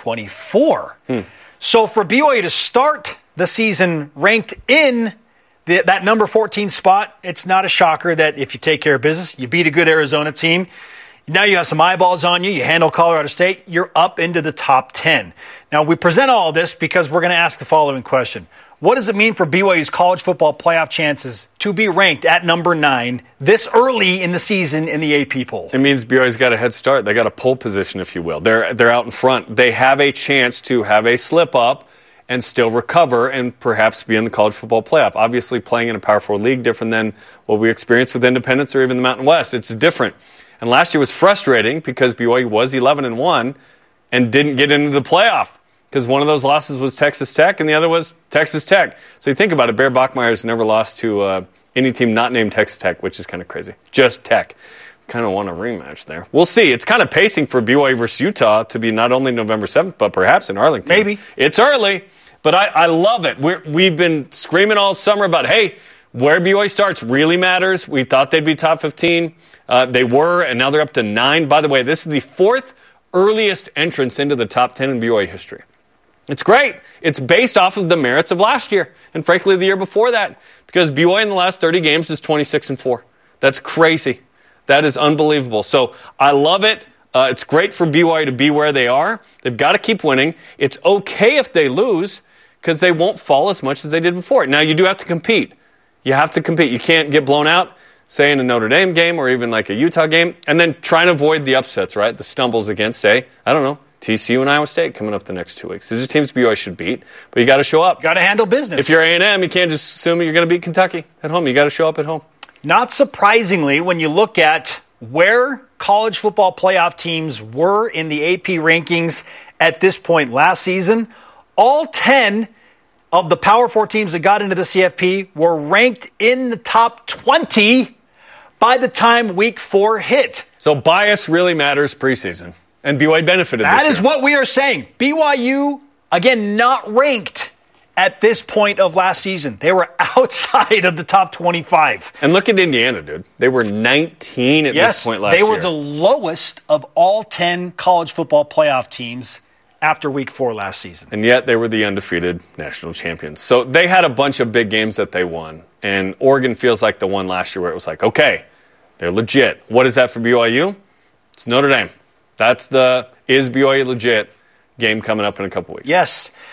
2024. So for BYU to start the season ranked in that number 14 spot, it's not a shocker that if you take care of business, you beat a good Arizona team, now you have some eyeballs on you, you handle Colorado State, you're up into the top 10. Now, we present all of this because we're going to ask the following question. What does it mean for BYU's college football playoff chances to be ranked at number 9 this early in the season in the AP poll? It means BYU's got a head start. They got a pole position, if you will. They're out in front. They have a chance to have a slip-up and still recover and perhaps be in the college football playoff. Obviously, playing in a Power 4 league, different than what we experienced with Independence or even the Mountain West. It's different. And last year was frustrating because BYU was 11-1 and didn't get into the playoff because one of those losses was Texas Tech and the other was Texas Tech. So you think about it, Bear Bachmeier's never lost to any team not named Texas Tech, which is kind of crazy. Just Tech. Kind of want a rematch there. We'll see. It's kind of pacing for BYU versus Utah to be not only November 7th, but perhaps in Arlington. Maybe. It's early, but I love it. We've been screaming all summer about, hey, where BYU starts really matters. We thought they'd be top 15. They were, and now they're up to 9. By the way, this is the 4th earliest entrance into the top 10 in BYU history. It's great. It's based off of the merits of last year, and frankly the year before that, because BYU in the last 30 games is 26-4. That's crazy. That is unbelievable. So I love it. It's great for BYU to be where they are. They've got to keep winning. It's okay if they lose because they won't fall as much as they did before. Now, you do have to compete. You have to compete. You can't get blown out, say, in a Notre Dame game or even like a Utah game, and then try and avoid the upsets, right? The stumbles against, say, I don't know, TCU and Iowa State coming up the next 2 weeks. These are teams BYU should beat, but you got to show up. Got to handle business. If you're A&M, you can't just assume you're going to beat Kentucky at home. You got to show up at home. Not surprisingly, when you look at where college football playoff teams were in the AP rankings at this point last season, all 10 of the Power 4 teams that got into the CFP were ranked in the top 20 by the time Week 4 hit. So bias really matters preseason, and BYU benefited this year. That is what we are saying. BYU, again, not ranked at this point of last season. They were outside of the top 25. And look at Indiana, dude. They were 19 at this point last year. They were the lowest of all 10 college football playoff teams after Week 4 last season. And yet they were the undefeated national champions. So they had a bunch of big games that they won. And Oregon feels like the one last year where it was like, okay, they're legit. What is that for BYU? It's Notre Dame. That's the is BYU legit game coming up in a couple weeks. Yes.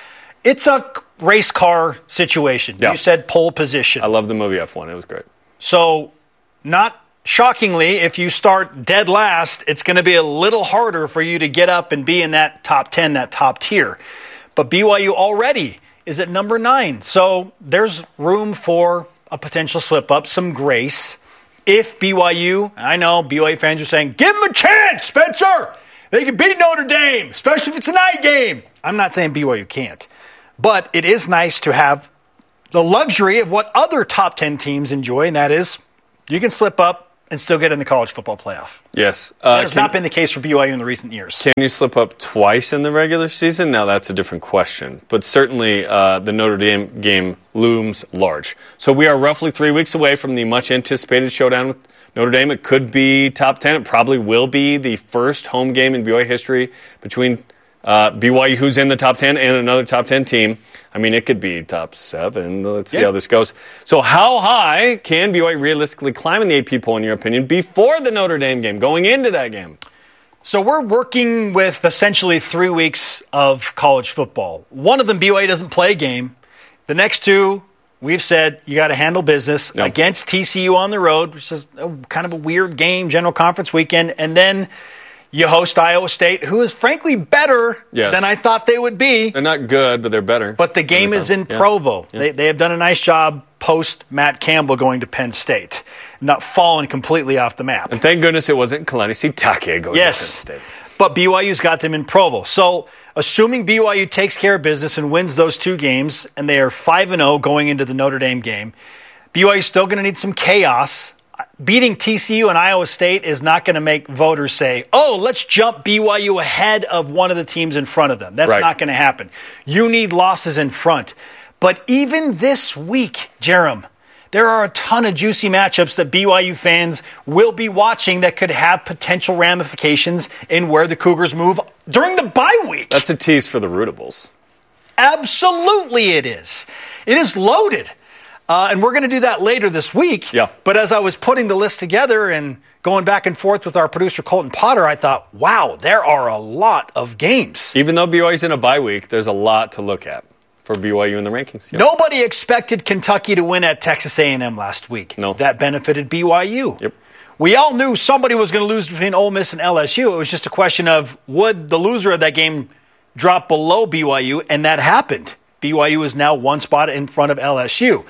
It's a race car situation. Yeah. You said pole position. I love the movie F1. It was great. So, not shockingly, if you start dead last, it's going to be a little harder for you to get up and be in that top 10, that top tier. But BYU already is at number 9. So there's room for a potential slip-up, some grace. If BYU, I know BYU fans are saying, give them a chance, Spencer. They can beat Notre Dame, especially if it's a night game. I'm not saying BYU can't. But it is nice to have the luxury of what other top 10 teams enjoy, and that is you can slip up and still get in the college football playoff. Yes. That has not been the case for BYU in the recent years. Can you slip up twice in the regular season? Now, that's a different question. But certainly, the Notre Dame game looms large. So we are roughly 3 weeks away from the much-anticipated showdown with Notre Dame. It could be top 10. It probably will be the first home game in BYU history between BYU, who's in the top 10, and another top 10 team. I mean, it could be top 7. Let's see how this goes. So how high can BYU realistically climb in the AP poll, in your opinion, before the Notre Dame game, going into that game? So we're working with essentially 3 weeks of college football. One of them, BYU doesn't play a game. The next two, we've said you got to handle business against TCU on the road, which is kind of a weird game, General Conference weekend, and then you host Iowa State, who is frankly better than I thought they would be. They're not good, but they're better. But the game is in Provo. Yeah. They have done a nice job post Matt Campbell going to Penn State, not falling completely off the map. And thank goodness it wasn't Kalani Sitake going to Penn State. But BYU's got them in Provo. So assuming BYU takes care of business and wins those 2 games, and they are 5-0 going into the Notre Dame game, BYU's still going to need some chaos. Beating TCU and Iowa State is not going to make voters say, oh, let's jump BYU ahead of one of the teams in front of them. That's not going to happen. You need losses in front. But even this week, Jerem, there are a ton of juicy matchups that BYU fans will be watching that could have potential ramifications in where the Cougars move during the bye week. That's a tease for the Rootables. Absolutely it is. It is loaded. And we're going to do that later this week. Yeah. But as I was putting the list together and going back and forth with our producer Colton Potter, I thought, wow, there are a lot of games. Even though BYU's in a bye week, there's a lot to look at for BYU in the rankings. Yep. Nobody expected Kentucky to win at Texas A&M last week. No. That benefited BYU. Yep. We all knew somebody was going to lose between Ole Miss and LSU. It was just a question of would the loser of that game drop below BYU, and that happened. BYU is now 1 spot in front of LSU.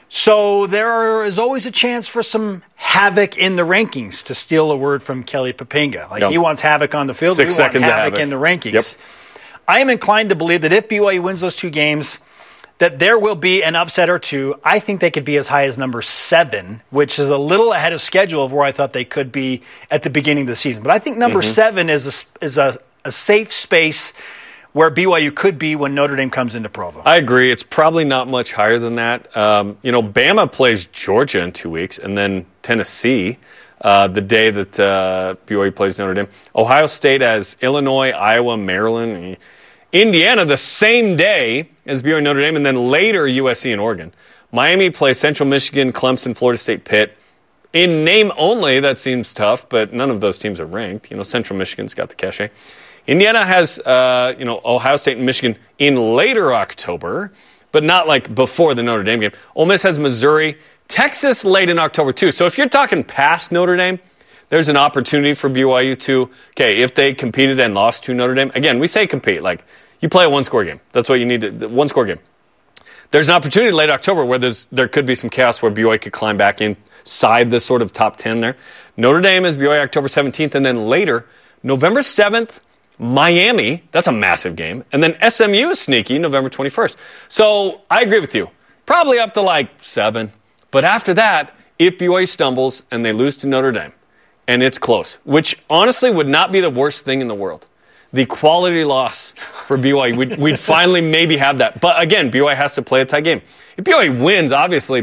So there is always a chance for some havoc in the rankings, to steal a word from Kelly Poppinga. He wants havoc on the field. 6 seconds want havoc in the rankings. Yep. I am inclined to believe that if BYU wins those 2 games, that there will be an upset or 2. I think they could be as high as number 7, which is a little ahead of schedule of where I thought they could be at the beginning of the season. But I think number 7 is a safe space where BYU could be when Notre Dame comes into Provo. I agree. It's probably not much higher than that. Bama plays Georgia in 2 weeks, and then Tennessee the day that BYU plays Notre Dame. Ohio State has Illinois, Iowa, Maryland, Indiana the same day as BYU and Notre Dame, and then later USC and Oregon. Miami plays Central Michigan, Clemson, Florida State, Pitt. In name only, that seems tough, but none of those teams are ranked. Central Michigan's got the cachet. Indiana has, Ohio State and Michigan in later October, but not like before the Notre Dame game. Ole Miss has Missouri, Texas late in October too. So if you're talking past Notre Dame, there's an opportunity for BYU to, if they competed and lost to Notre Dame. Again, we say compete, like you play a 1-score game. That's what you need to, 1-score game. There's an opportunity late October where there could be some chaos where BYU could climb back inside the sort of top 10 there. Notre Dame is BYU October 17th, and then later, November 7th, Miami, that's a massive game. And then SMU is sneaky, November 21st. So I agree with you. Probably up to like 7. But after that, if BYU stumbles and they lose to Notre Dame, and it's close, which honestly would not be the worst thing in the world. The quality loss for BYU, we'd finally maybe have that. But again, BYU has to play a tight game. If BYU wins, obviously,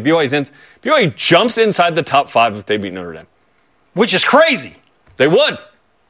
BYU jumps inside the top 5 if they beat Notre Dame. Which is crazy. They would.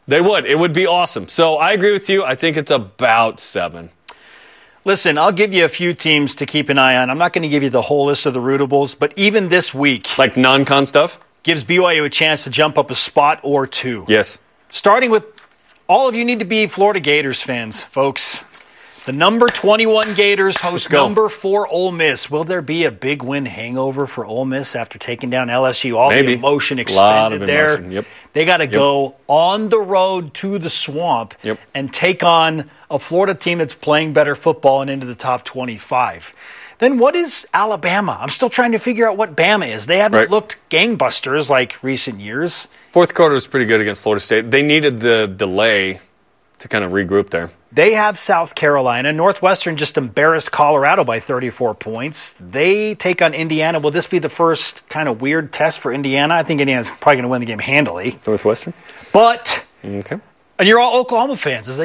It would be awesome. So I agree with you. I think it's about 7. Listen, I'll give you a few teams to keep an eye on. I'm not going to give you the whole list of the Rootables, but even this week, like non-con stuff, gives BYU a chance to jump up a spot or 2. Yes. Starting with all of you need to be Florida Gators fans, folks. The number 21 Gators host number 4 Ole Miss. Will there be a big win hangover for Ole Miss after taking down LSU? All the emotion expended there. Yep. They got to go on the road to the Swamp and take on a Florida team that's playing better football and into the top 25. Then what is Alabama? I'm still trying to figure out what Bama is. They haven't looked gangbusters like recent years. Fourth quarter was pretty good against Florida State. They needed the delay to kind of regroup there. They have South Carolina. Northwestern just embarrassed Colorado by 34 points. They take on Indiana. Will this be the first kind of weird test for Indiana? I think Indiana's probably going to win the game handily. Northwestern? But, okay. And you're all Oklahoma fans. As they